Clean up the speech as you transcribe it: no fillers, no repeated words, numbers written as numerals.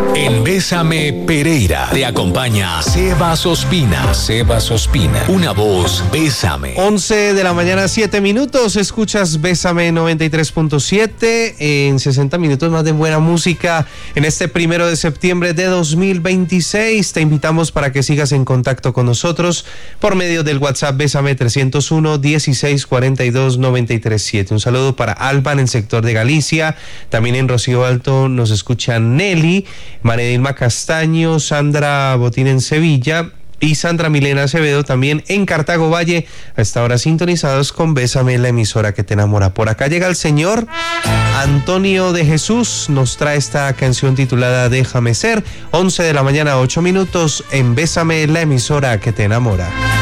En Bésame Pereira te acompaña Sebas Ospina. Sebas Ospina, una voz, Bésame. 11 de la mañana, 7 minutos. Escuchas Bésame 93.7. En 60 minutos más de buena música en este 1 de septiembre de 2026. Te invitamos para que sigas en contacto con nosotros por medio del WhatsApp Bésame 301 16 42 93 7. Un saludo para Alba en el sector de Galicia. También en Rocío Alto nos escucha Nelly, María Dilma Castaño, Sandra Botín en Sevilla y Sandra Milena Acevedo también en Cartago Valle. A esta hora sintonizados con Bésame, la emisora que te enamora. Por acá llega el señor Antonio de Jesús. Nos trae esta canción titulada Déjame Ser. 11 de la mañana, 8 minutos en Bésame, la emisora que te enamora.